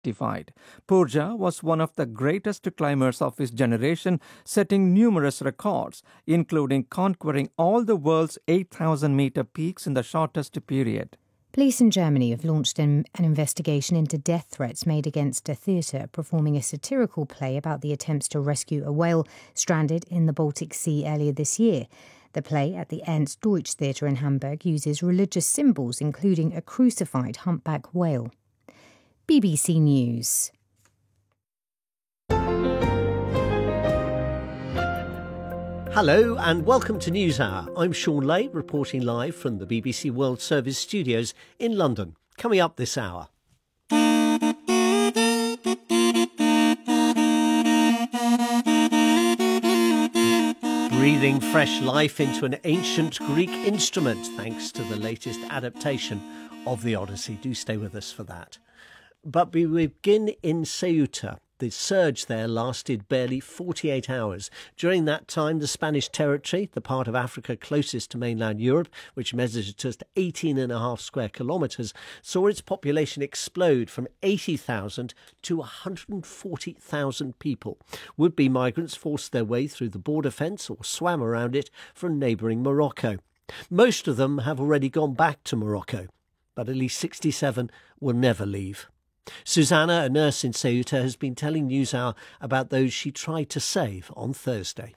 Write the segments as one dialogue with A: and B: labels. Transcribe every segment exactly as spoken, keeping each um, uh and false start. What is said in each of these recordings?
A: electrified. Purja was one of the greatest climbers of his generation, setting numerous records, including conquering all the world's eight thousand meter peaks in the shortest period.
B: Police in Germany have launched an, an investigation into death threats made against a theatre performing a satirical play about the attempts to rescue a whale stranded in the Baltic Sea earlier this year. The play at the Ernst Deutsch Theatre in Hamburg uses religious symbols, including a crucified humpback whale. B B C News.
C: Hello and welcome to NewsHour. I'm Sean Lay, reporting live from the B B C World Service studios in London. Coming up this hour. Breathing fresh life into an ancient Greek instrument thanks to the latest adaptation of the Odyssey. Do stay with us for that. But we begin in Ceuta. The surge there lasted barely forty-eight hours. During that time, the Spanish territory, the part of Africa closest to mainland Europe, which measures just eighteen and a half square kilometres, saw its population explode from eighty thousand to one hundred forty thousand people. Would-be migrants forced their way through the border fence or swam around it from neighbouring Morocco. Most of them have already gone back to Morocco, but at least sixty-seven will never leave. Susanna, a nurse in Ceuta, has been telling NewsHour about those she tried to save on Thursday.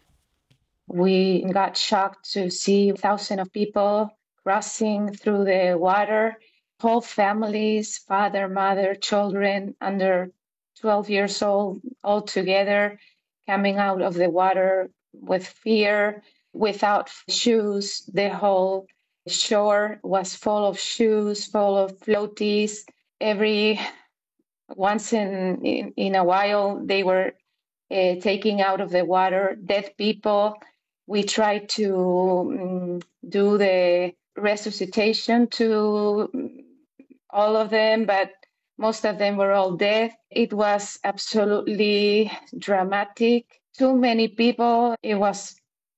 D: We got shocked to see thousands of people crossing through the water, whole families, father, mother, children under twelve years old, all together, coming out of the water with fear, without shoes. The whole shore was full of shoes, full of floaties. Every Once in, in, in a while, they were uh, taking out of the water dead people. We tried to um, do the resuscitation to all of them, but most of them were all dead. It was absolutely dramatic. Too many people. It was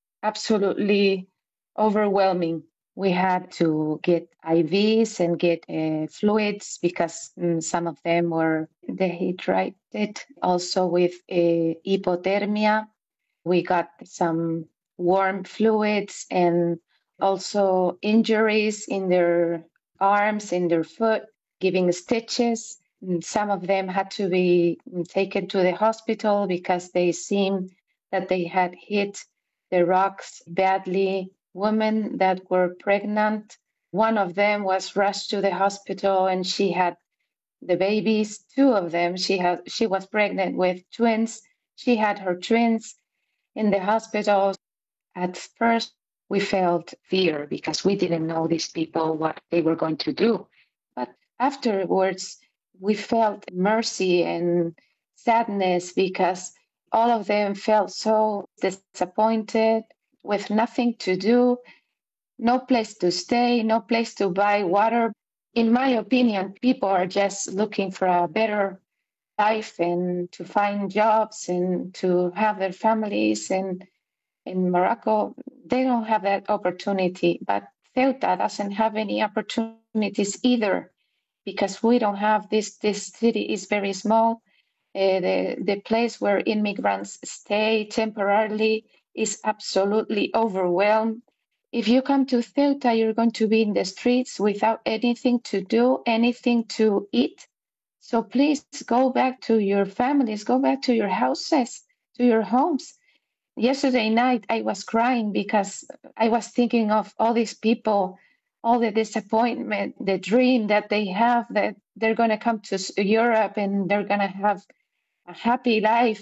D: absolutely overwhelming. We had to get I Vs and get uh, fluids because um, some of them were dehydrated, also with uh, hypothermia. We got some warm fluids and also injuries in their arms, in their foot, giving stitches. And some of them had to be taken to the hospital because they seemed that they had hit the rocks badly. Women that were pregnant. One of them was rushed to the hospital and she had the babies. Two of them, she had, she was pregnant with twins. She had her twins in the hospital. At first, we felt fear because we didn't know these people, what they were going to do. But afterwards, we felt mercy and sadness because all of them felt so disappointed, with nothing to do, no place to stay, no place to buy water. In my opinion, people are just looking for a better life and to find jobs and to have their families. And in Morocco, they don't have that opportunity. But Ceuta doesn't have any opportunities either because we don't have this. This city is very small. Uh, the, the place where immigrants stay temporarily is absolutely overwhelmed. If you come to Ceuta, you're going to be in the streets without anything to do, anything to eat. So please go back to your families, go back to your houses, to your homes. Yesterday night, I was crying because I was thinking of all these people, all the disappointment, the dream that they have that they're going to come to Europe and they're going to have a happy life.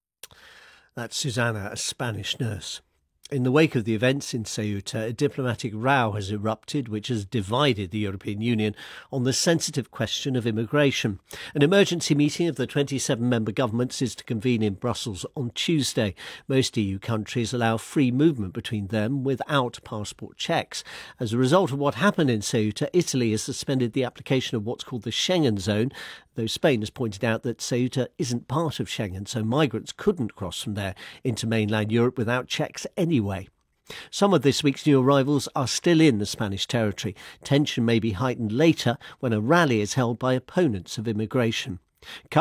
C: That's Susanna, a Spanish nurse. In the wake of the events in Ceuta, a diplomatic row has erupted which has divided the European Union on the sensitive question of immigration. An emergency meeting of the twenty-seven member governments is to convene in Brussels on Tuesday. Most E U countries allow free movement between them without passport checks. As a result of what happened in Ceuta, Italy has suspended the application of what's called the Schengen zone, though Spain has pointed out that Ceuta isn't part of Schengen, so migrants couldn't cross from there into mainland Europe without checks anyway. Some of this week's new arrivals are still in the Spanish territory. Tension may be heightened later when a rally is held by opponents of immigration.